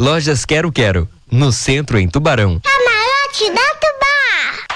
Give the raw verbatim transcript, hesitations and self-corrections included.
Lojas Quero Quero, no centro em Tubarão. Camarote da Tubá.